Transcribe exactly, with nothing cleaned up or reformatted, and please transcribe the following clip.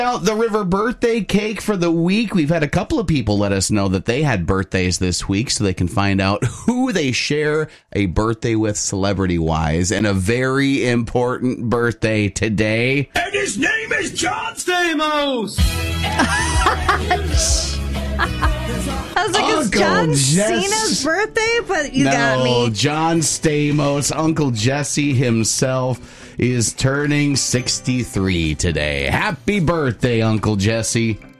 out the River birthday cake for the week. We've had a couple of people let us know that they had birthdays this week, so they can find out who they share a birthday with celebrity-wise. And a very important birthday today. And his name is John Stamos! I was like, Uncle it's John Jess. Cena's birthday, but you no, got me. John Stamos, Uncle Jesse himself, is turning sixty-three today. Happy birthday, Uncle Jesse.